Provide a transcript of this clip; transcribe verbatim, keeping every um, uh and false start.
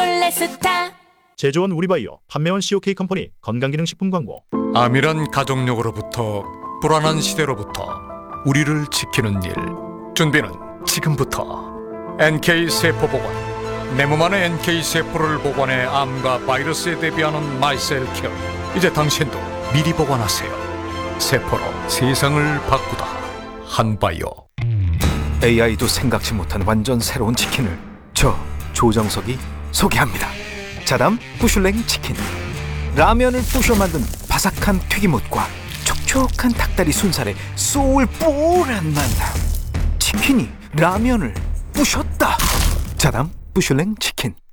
폴레스타. 제조원 우리바이오, 판매원 씨오케이 컴퍼니 건강기능식품 광고. 암이란 가족력으로부터 불안한 시대로부터 우리를 지키는 일. 준비는 지금부터. 엔케이 세포 보관. 내 몸 안에 엔케이 세포를 보관해 암과 바이러스에 대비하는 마이셀 케어. 이제 당신도 미리 보관하세요. 세포로 세상을 바꾸다. 한바이오. 에이아이도 생각지 못한 완전 새로운 치킨을 저 조정석이 소개합니다. 자담 부슐랭 치킨. 라면을 부셔 만든 바삭한 튀김옷과 촉촉한 닭다리 순살의 소울풀한 만남. 치킨이 라면을 부셨다. 자담 부슐랭 치킨.